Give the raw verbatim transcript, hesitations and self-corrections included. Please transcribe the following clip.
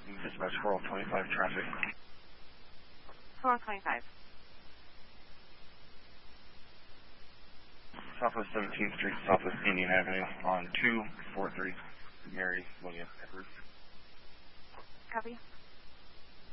Dispatch four oh twenty-five traffic. four oh twenty-five. Southwest seventeenth Street, Southwest Indian Avenue on two four three Mary William Edwards. Copy.